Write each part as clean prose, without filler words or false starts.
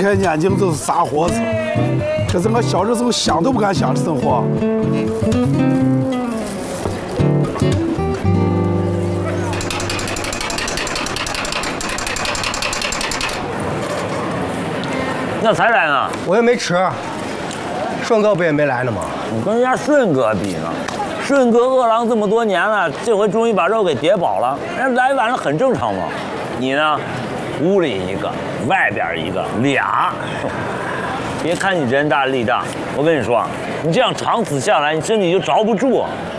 开眼睛就是傻伙子。这是我小的时候想都不敢想的生活。 那才来呢， 我也没吃。顺哥不也没来呢吗？ 你跟人家顺哥比呢？顺哥饿狼这么多年了，这回终于把肉给叠饱了，人家来晚了很正常嘛。你呢，屋里一个，外边一个，俩。别看你人大力大，我跟你说，你这样长此下来，你身体就着不住。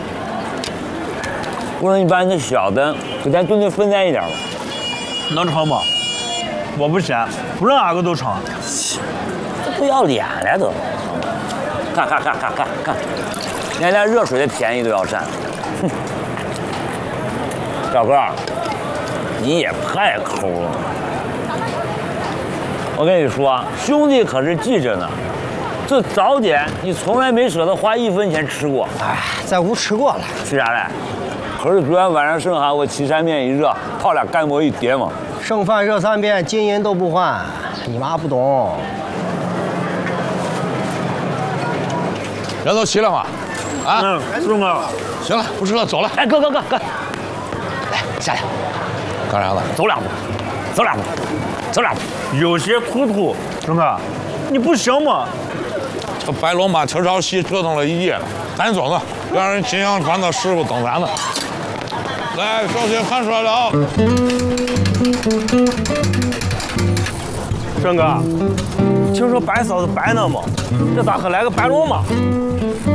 不能你把那小的给咱顿顿分担一点吧？ 能成吗？我不嫌，不让哪个都成。 这不要脸了都！看，连热水的便宜都要占。哼，小哥，你也太抠了。我跟你说，兄弟可是记着呢。这早点你从来没舍得花1分钱吃过。 哎，在屋吃过了。 吃啥嘞？可是昨天晚上剩下我岐山面一热，泡俩干馍一碟嘛。 剩饭热3遍，金银都不换。你妈不懂。 人都齐了吗？啊， 顺哥， 行了，不吃了，走了。 哎，哥，来下来， 干啥呢？ 走两步。 有些突突，顺哥，你不行吗？ 这白龙马跳槽戏折腾了一夜了，赶紧走呢，让人金阳传的师傅等咱呢。来，稍息看出来了啊。 顺哥，听说白嫂子白呢吗？这咋还来个白龙马？